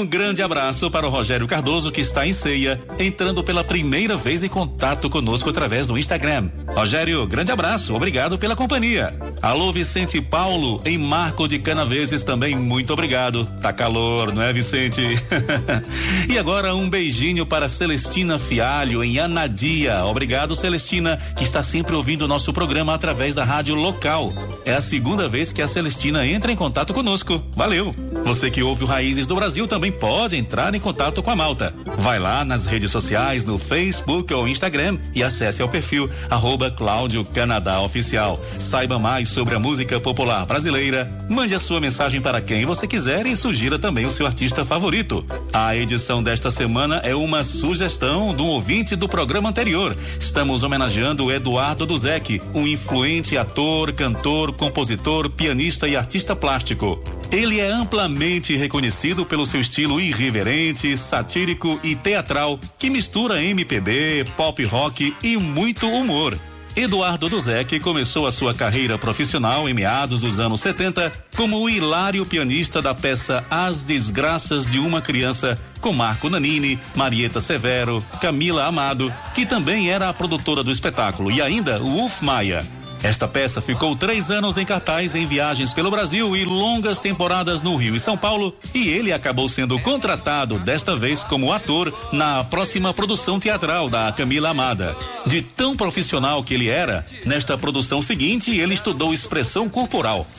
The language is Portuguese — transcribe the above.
grande abraço para o Rogério Cardoso, que está em Ceia, entrando pela primeira vez em contato conosco através do Instagram. Rogério, grande abraço, obrigado pela companhia. Alô, Vicente Paulo, em Marco de Canaveses, também muito obrigado. Tá calor, não é, Vicente? E agora um beijinho para Celestina Fialho, em Anadia. Obrigado, Celestina, que está sempre ouvindo o nosso programa através da rádio local. É a segunda vez que a Celestina entra em contato conosco. Valeu! Você que ouve o Raízes do Brasil também pode entrar em contato com a malta. Vai lá nas redes sociais, no Facebook ou Instagram e acesse ao perfil @Cláudio Canadá Oficial. Saiba mais sobre a música popular brasileira, mande a sua mensagem para quem você quiser e sugira também o seu artista favorito. A edição desta semana é uma sugestão de um ouvinte do programa anterior. Estamos homenageando o Eduardo Duzec, um influente ator, cantor, compositor, pianista e artista plástico. Ele é amplamente reconhecido pelo seu estilo irreverente, satírico e teatral, que mistura MPB, pop rock e muito humor. Eduardo Duzec começou a sua carreira profissional em meados dos anos 70 como o hilário pianista da peça As Desgraças de uma Criança, com Marco Nanini, Marieta Severo, Camila Amado, que também era a produtora do espetáculo, e ainda Wolf Maia. Esta peça ficou 3 anos em cartaz em viagens pelo Brasil e longas temporadas no Rio e São Paulo, e ele acabou sendo contratado desta vez como ator na próxima produção teatral da Camila Amada. De tão profissional que ele era, nesta produção seguinte ele estudou expressão corporal